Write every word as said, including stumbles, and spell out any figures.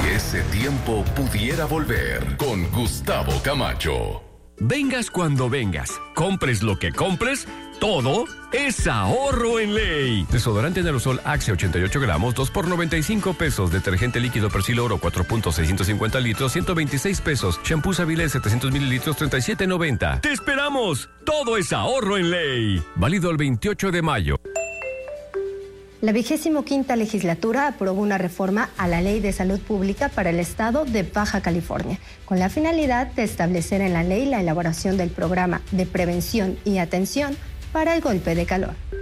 ese tiempo pudiera volver con Gustavo Camacho. Vengas cuando vengas, compres lo que compres, todo es ahorro en ley. Desodorante en aerosol Axe ochenta y ocho gramos, dos por noventa y cinco pesos. Detergente líquido Persil Oro cuatro punto seiscientos cincuenta litros, ciento veintiséis pesos. Shampoo Savile setecientos mililitros, treinta y siete noventa. ¡Te esperamos! Todo es ahorro en ley. Válido el veintiocho de mayo. La vigésimo quinta legislatura aprobó una reforma a la Ley de Salud Pública para el Estado de Baja California, con la finalidad de establecer en la ley la elaboración del programa de prevención y atención para el golpe de calor.